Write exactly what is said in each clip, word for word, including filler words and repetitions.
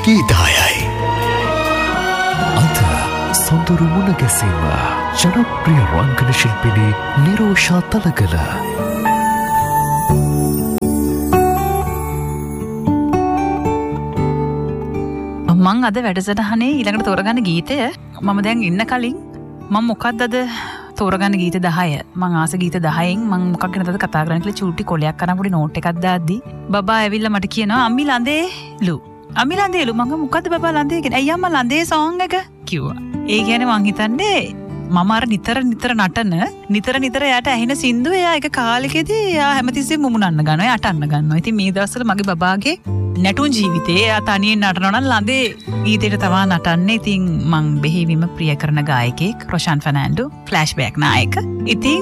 ගීතයයි. අද සොඳුරු මුණ ගැසීම ජනප්‍රිය රංගන ශිල්පිනී නිරෝෂා තලගල. මං අද වැඩසටහනේ ඊළඟට තෝරගන්න ගීතය මම දැන් ඉන්න කලින් මම මොකක්ද අද තෝරගන්න ගීත දහය මං ආස ගීත දහයෙන් මං මොකක් ගැනද කතා කරන්න කියලා චූටි කොලයක් කරන් පොඩි නෝට් එකක් දාද්දි බබා ඇවිල්ලා මට කියනවා අම්මි ලඳේලු අම්මි ලඳේලු මං මොකද්ද බබා ලඳේ කියන්නේ අයියා අම්මා ලඳේ සෝං එක කිව්වා. ඒ කියන්නේ මං හිතන්නේ මම අර නිතර නිතර නටන නිතර නිතර යාට ඇහෙන සින්දුව එයා එක කාලෙකදී එයා හැමතිස්සෙම මුමුණන්න ගන්නවා එයා අටන්න ගන්නවා. ඉතින් මේ දවස්වල මගේ බබාගේ නැටුම් ජීවිතේ එයා තනියෙන් නටනවා නම් ලඳේ ගීතයට තමයි නටන්නේ. ඉතින් මං බෙහෙවින්ම ප්‍රිය කරන ගායකයෙක් රොෂාන් ෆර්නෑන්ඩෝ ෆ්ලෑෂ්බෑක් නායක. ඉතින්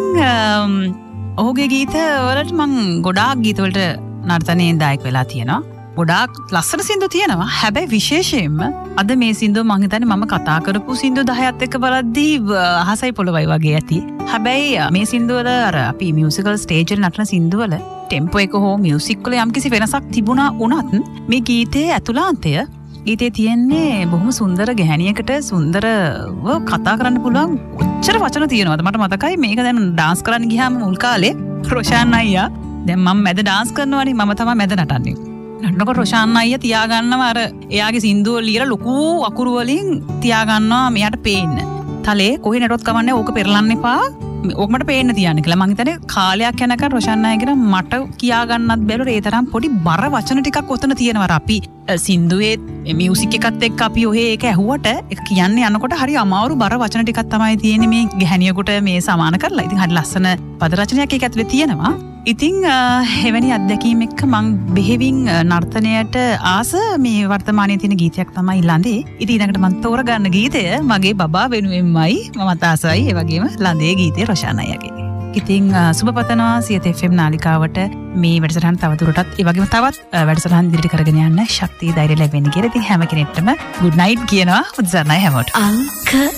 ඔහුගේ ගීත වලට මං ගොඩාක් ගීත වලට නර්තනයෙන් දායක වෙලා තියෙනවා. ගොඩාක් ලස්සන සින්දු තියෙනවා. හැබැයි විශේෂයෙන්ම අද මේ සින්දුව මං හිතන්නේ මම කතා කරපු සින්දු දහයත් එක්ක බලද්දී අහසයි පොළොවයි වගේ ඇති. හැබැයි මේ සින්දු වල අර අපි මියුසිකල් ස්ටේජ් වල නටන සින්දු වල ටෙම්පෝ එක හෝ මියුසික් වල යම්කිසි වෙනසක් තිබුණා වුණත් මේ ගීතයේ ඇතුළාන්තය ගීතේ තියෙන්නේ බොහොම සුන්දර ගැහණියකට සුන්දරව කතා කරන්න පුළුවන් ඔච්චර වචන තියෙනවාද මට මතකයි මේක දැන් ඩාන්ස් කරන්න ගියාම මුල් කාලේ රොෂාන් අයියා දැන් මම මැද ඩාන්ස් කරනවානේ මම තමයි මැද නටන්නේ. නටනකොට රොෂාන් අයියා තියාගන්නවා අර එයාගේ සින්දුව ලියලා ලොකු අකුරු වලින් තියාගන්නවා මෙයාට පේන්න. තලේ කොහේ නටවත් කවන්නේ ඕක පෙරලන්න එපා. ඕක මට පේන්න තියන්න කියලා. මං හිතන්නේ කාලයක් යනකම් රොෂාන් අයියා මට කියා ගන්නත් බැලුවා ඒ තරම් පොඩි බර වචන ටිකක් ඔතන තියෙනවා. අපි සින්දුවේ මියුසික් එකත් එක්ක අපි ඔහේ ඒක ඇහුවට ඒක කියන්නේ යනකොට හරි අමාරු බර වචන ටිකක් තමයි තියෙන්නේ මේ ගැහණියෙකුට මේ සමාන කරලා. ඉතින් හරි ලස්සන පද රචනයක් ඒක ඇතුලේ තියෙනවා. ඉතින් එවැනි අත්දැකීම් එක්ක මං බෙහෙවින් නර්තනයට ආස මේ වර්තමානයේ තියෙන ගීතයක් තමයි ලඳේ. ඉතින් ඊළඟට මං තෝරගන්න ගීතය මගේ බබා වෙනුවෙන්මයි මමත් ආසයි. ඒ වගේම ලඳේ ගීතය රොෂාන් අයියාගේ. ඉතින් සුබ පතනවා සියත එෆ් එම් නාලිකාවට මේ වැඩසටහන තවදුරටත් ඒ වගේම තවත් වැඩසටහන් ඉදිරියට කරගෙන යන්න ශක්තිය ධෛර්යය ලැබෙන්න කියලා. ඉතින් හැම කෙනෙක්ටම good night කියනවා. උදේ සර්ණයි හැමෝටම. අංක